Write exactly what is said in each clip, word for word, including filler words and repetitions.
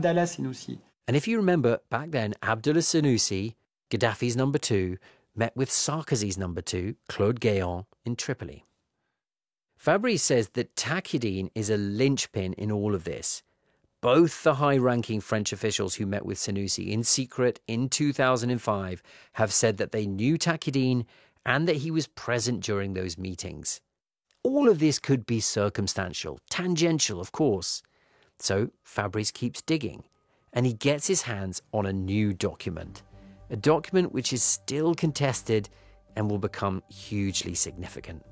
Abdallah Senoussi. And if you remember, back then, Abdallah Senoussi, Gaddafi's number two, met with Sarkozy's number two, Claude Guéant, in Tripoli. Fabrice says that Taqiyuddin is a linchpin in all of this. Both the high-ranking French officials who met with Senoussi in secret in two thousand five have said that they knew Taqiyuddin and that he was present during those meetings. All of this could be circumstantial, tangential, of course. So Fabrice keeps digging, and he gets his hands on a new document, a document which is still contested and will become hugely significant.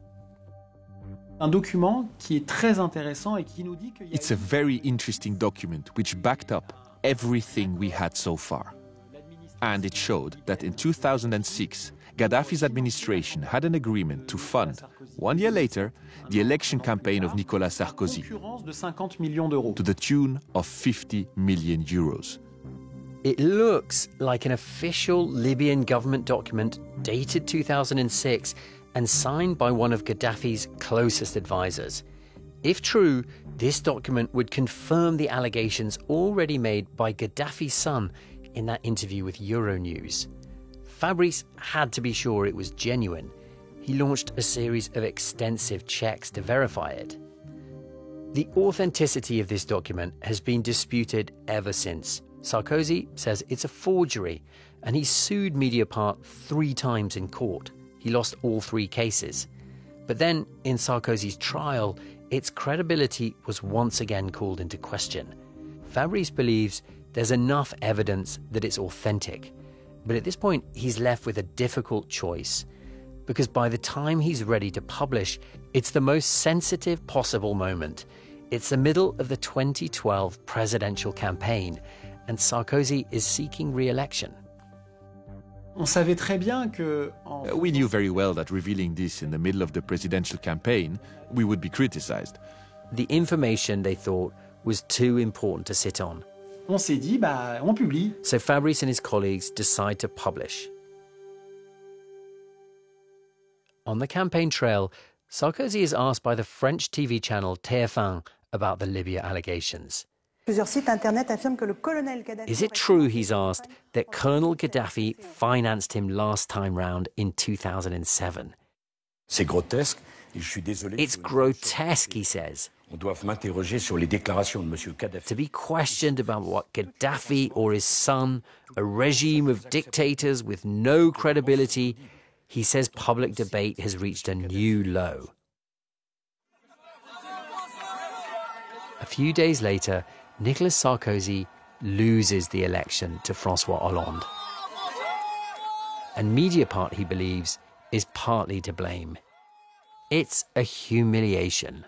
Un document qui est très intéressant et qui nous dit qu'il y a It's a very interesting document which backed up everything we had so far. And it showed that in two thousand six, Gaddafi's administration had an agreement to fund, one year later, the election campaign of Nicolas Sarkozy de cinquante millions d'euros. to the tune of fifty million euros. It looks like an official Libyan government document dated two thousand six and signed by one of Gaddafi's closest advisors. If true, this document would confirm the allegations already made by Gaddafi's son in that interview with Euronews. Fabrice had to be sure it was genuine. He launched a series of extensive checks to verify it. The authenticity of this document has been disputed ever since. Sarkozy says it's a forgery, and he sued Mediapart three times in court. He lost all three cases. But then, in Sarkozy's trial, its credibility was once again called into question. Fabrice believes there's enough evidence that it's authentic. But at this point, he's left with a difficult choice. Because by the time he's ready to publish, it's the most sensitive possible moment. It's the middle of the twenty twelve presidential campaign, and Sarkozy is seeking re-election. On savait très bien que en... Uh, We knew very well that revealing this in the middle of the presidential campaign, we would be criticized. The information, they thought, was too important to sit on. On s'est dit, bah, on publie. So Fabrice and his colleagues decide to publish. On the campaign trail, Sarkozy is asked by the French T V channel T F one about the Libya allegations. Plusieurs sites internet affirment que le colonel Gaddafi... Is it true, he's asked, that Colonel Gaddafi financed him last time round in two thousand seven? C'est grotesque. Et je suis désolé. It's grotesque, he says. On doit m'interroger sur les déclarations de Monsieur Kadhafi. To be questioned about what Gaddafi or his son, a regime of dictators with no credibility, he says public debate has reached a new low. A few days later, Nicolas Sarkozy loses the election to François Hollande. And Mediapart, he believes, is partly to blame. It's a humiliation.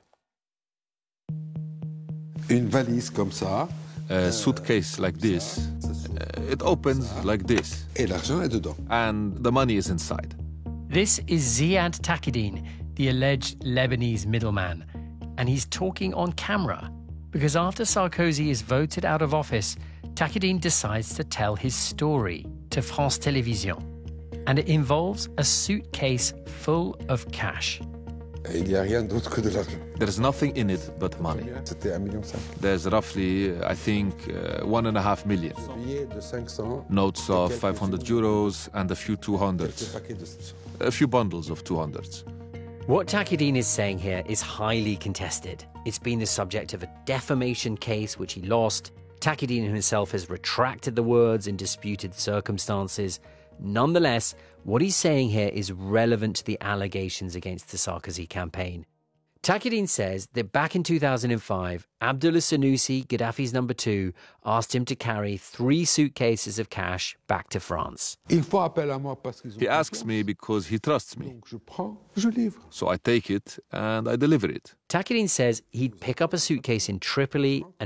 Une valise comme ça. A suitcase like this, uh, it opens like this. Et l'argent est dedans. And the money is inside. This is Ziad Taqiyuddin, the alleged Lebanese middleman. And he's talking on camera. Because after Sarkozy is voted out of office, Taqiyuddin decides to tell his story to France Télévisions. And it involves a suitcase full of cash. Et il n'y a rien d'autre que de l'argent. There's nothing in it but money. C'était un million cinq. There's roughly, I think, uh, one and a half million. Billet de cinq cents. Notes of five hundred euros and a few two hundreds. Paquet de sept cents. A few bundles of two hundreds. What Taqiyuddin is saying here is highly contested. It's been the subject of a defamation case which he lost. Taqiyuddin himself has retracted the words in disputed circumstances. Nonetheless, what he's saying here is relevant to the allegations against the Sarkozy campaign. Taqiyuddin says that back in two thousand five, Abdullah Senoussi, Gaddafi's number two, asked him to carry three suitcases of cash back to France. Ils font appel à moi parce qu'ils ont He asks confiance. me because he trusts me. Donc je prends, je livre. So I take it and I deliver it. Taqiyuddin says he'd pick up a suitcase in Tripoli and